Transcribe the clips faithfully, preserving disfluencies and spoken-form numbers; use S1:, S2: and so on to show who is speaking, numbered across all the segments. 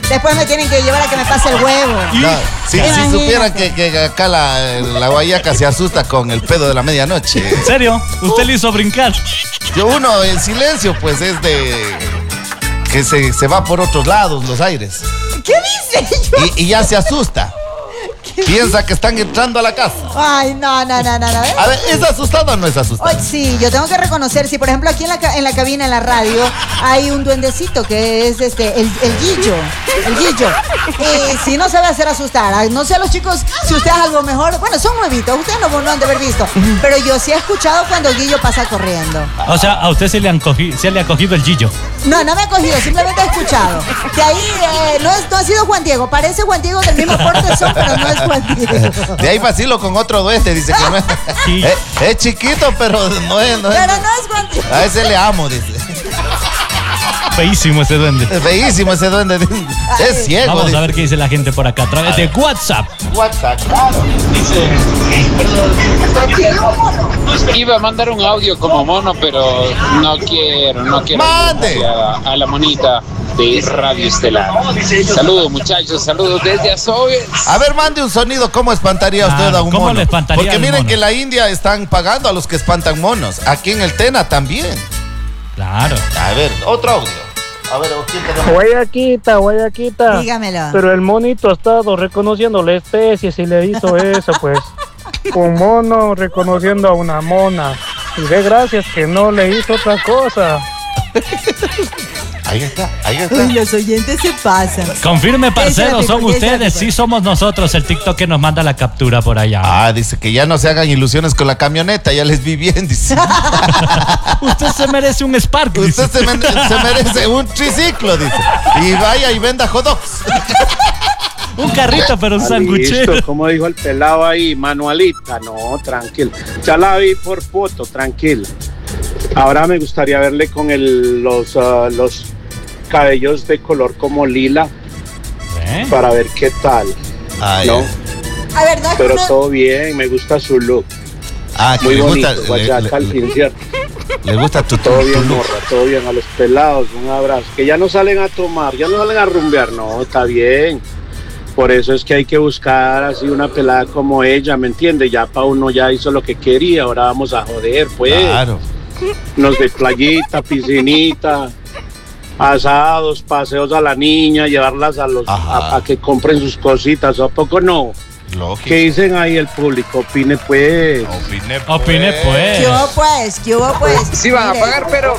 S1: Después me tienen que llevar a que me pase el huevo.
S2: No, si, si supieran que, que acá la, la guayaca se asusta con el pedo de la medianoche.
S3: ¿En serio? ¿Usted le hizo brincar?
S2: Yo uno, el silencio, pues es de... que se, se va por otros lados los aires.
S1: ¿Qué dice? Yo...
S2: Y, y ya se asusta. Piensa que están entrando a la casa.
S1: Ay, no, no, no, no, no.
S2: A ver, ¿es asustado o no es asustado?
S1: Oh, sí, yo tengo que reconocer, si por ejemplo aquí en la, en la cabina, en la radio, hay un duendecito que es este, el, el Guillo, el Guillo. Y si no sabe hacer asustar, no sé a los chicos si usted es algo mejor, bueno, son nuevitos, ustedes no, no han de haber visto, pero yo sí he escuchado cuando el Guillo pasa corriendo.
S3: O sea, a usted se le, han cogi, se le ha cogido el Gillo.
S1: No, no me ha cogido, simplemente he escuchado. De ahí eh, no, es, no ha sido Juan Diego, parece Juan Diego del mismo porte son, pero no es Juan Diego.
S2: De ahí vacilo con otro duende, dice que no es.
S3: Sí.
S2: Es, es chiquito, pero no es. No es
S1: pero no es Juan Diego.
S2: A ese le amo, dice.
S3: Feísimo ese duende.
S2: Es feísimo ese duende. Es ciego.
S3: Vamos
S2: dice.
S3: a ver qué dice la gente por acá a través de WhatsApp.
S2: WhatsApp, claro.
S4: Iba a mandar un audio como mono, pero no quiero, no quiero.
S2: ¡Mande!
S4: A, a la monita de Radio Estelar. Saludos, muchachos, saludos desde Azogues.
S2: A ver, mande un sonido. ¿Cómo espantaría usted
S3: Claro,
S2: a un
S3: ¿cómo
S2: mono?
S3: le espantaría
S2: Porque
S3: al
S2: miren
S3: mono?
S2: que en la India están pagando a los que espantan monos. Aquí en el Tena también.
S3: Claro.
S2: A ver, otro audio. A ver, ¿quién tenemos?
S5: Guayaquita, Guayaquita.
S1: Dígamelo.
S5: Pero el monito ha estado reconociendo la especie si le hizo eso, pues. Un mono reconociendo a una mona. Y ve gracias que no le hizo otra cosa.
S2: Ahí está, ahí está.
S1: Uy, los oyentes se pasan.
S3: Confirme, parceros,
S1: Esa
S3: son
S1: la pico, esa la
S3: ustedes,
S1: pico.
S3: sí somos nosotros. El TikTok que nos manda la captura por allá.
S2: Ah, dice que ya no se hagan ilusiones con la camioneta, ya les vi bien, dice.
S3: Usted se merece un Spark.
S2: Usted
S3: dice.
S2: se, men- se merece un triciclo, dice. Y vaya y venda hot dogs.
S3: Un carrito, pero un sanguchero.
S6: Listo, como dijo el pelado ahí, manualita, no, tranquilo. Ya la vi por foto, tranquilo. Ahora me gustaría verle con el, los, uh, los cabellos de color como lila
S3: ¿Eh?
S6: para ver qué tal,
S2: Ah,
S6: ¿no?
S2: ya.
S1: A ver, no es
S6: Pero
S1: uno-
S6: todo bien, me gusta su look,
S2: Ah, que
S6: muy
S2: le
S6: bonito,
S2: gusta, le,
S6: Guayaca al
S2: le-
S6: fin, ¿cierto?
S2: le gusta tu, tu,
S6: Todo
S2: tu
S6: bien,
S2: look.
S6: morra, todo bien, a los pelados, un abrazo. Que ya no salen a tomar, ya no salen a rumbear, no, está bien. Por eso es que hay que buscar así una pelada como ella, ¿me entiende? Ya pa' uno ya hizo lo que quería, ahora vamos a joder, pues.
S2: Claro.
S6: Nos de playita, piscinita, asados, paseos a la niña, llevarlas a los
S2: Ajá.
S6: a, a que compren sus cositas, ¿a poco no?
S2: Lógico.
S6: ¿Qué dicen ahí el público? Opine pues.
S2: Opine,
S3: Opine, pues.
S1: ¿Qué hubo pues? ¿Qué hubo pues?
S4: Sí van a
S1: Mire,
S4: pagar, pero...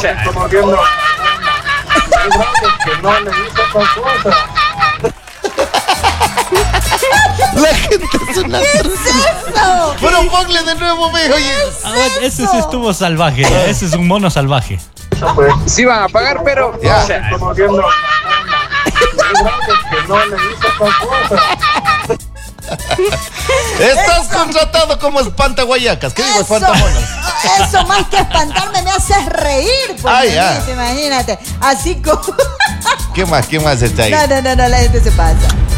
S2: La gente es una
S1: ¡Eso!
S2: Pero ponle de nuevo, me oye.
S3: A ver, ese sí estuvo salvaje. Ese es un mono salvaje.
S4: Sí van a pagar, pero...
S2: Ya. Estás contratado como espantaguayacas. ¿Qué digo,
S1: Eso,
S2: espantamonos?
S1: eso más que espantarme me haces reír, pues,
S2: Ah, ya.
S1: imagínate, imagínate. Así como...
S2: ¿Qué más? ¿Qué más está ahí?
S1: No, no, no, no, la gente se pasa.